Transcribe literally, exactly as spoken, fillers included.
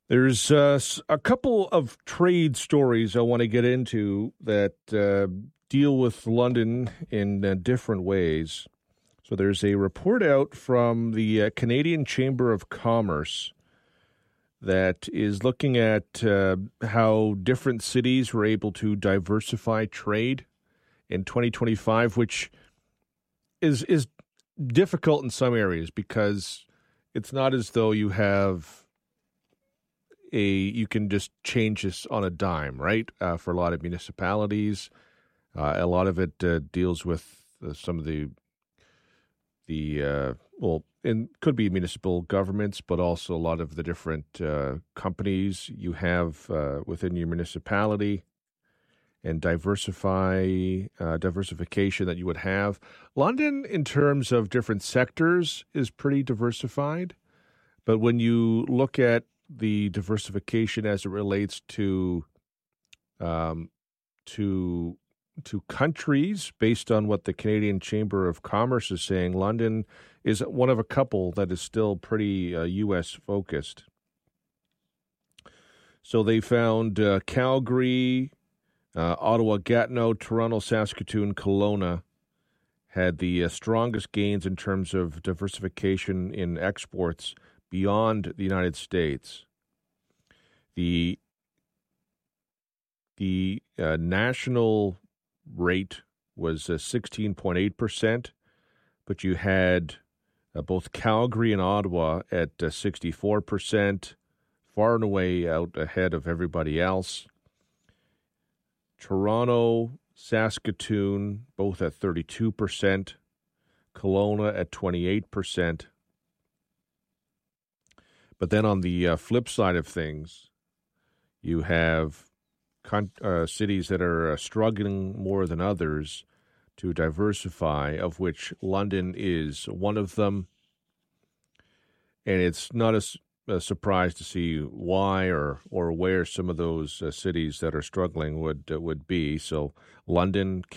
There's uh, s- a couple of trade stories I want to get into that uh, deal with London in uh, different ways. So there's a report out from the uh, Canadian Chamber of Commerce that is looking at uh, how different cities were able to diversify trade in twenty twenty-five, which is is difficult in some areas because it's not as though you have a you can just change this on a dime, right? Uh, for a lot of municipalities, uh, a lot of it uh, deals with uh, some of the the uh, well, and could be municipal governments, but also a lot of the different uh, companies you have uh, within your municipality and diversify uh, diversification that you would have. London, in terms of different sectors, is pretty diversified, but when you look at the diversification as it relates to um, to to countries, based on what the Canadian Chamber of Commerce is saying, London is one of a couple that is still pretty uh, U S focused. So they found uh, Calgary, uh, Ottawa, Gatineau, Toronto, Saskatoon, Kelowna had the uh, strongest gains in terms of diversification in exports beyond the United States. The the uh, national rate was uh, sixteen point eight percent, but you had uh, both Calgary and Ottawa at uh, sixty-four percent, far and away out ahead of everybody else. Toronto, Saskatoon, both at thirty-two percent, Kelowna at twenty-eight percent. But then on the uh, flip side of things, you have con- uh, cities that are uh, struggling more than others to diversify, of which London is one of them. And it's not a, s- a surprise to see why or or where some of those uh, cities that are struggling would uh, would be. So London,